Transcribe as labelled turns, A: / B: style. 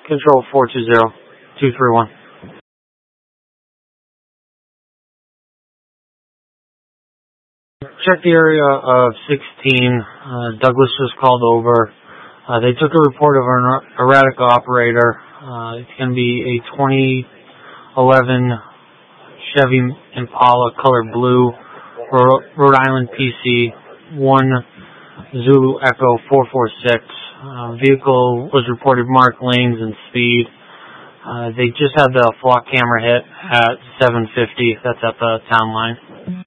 A: Control 420-231. Check the area of 16. Douglas was called over. They took a report of an erratic operator. It's going to be a 2011 Chevy Impala, color blue, Rhode Island PC, 1 Zulu Echo 446. Vehicle was reported marked lanes and speed. They just had the flock camera hit at 7:50. That's at the town line.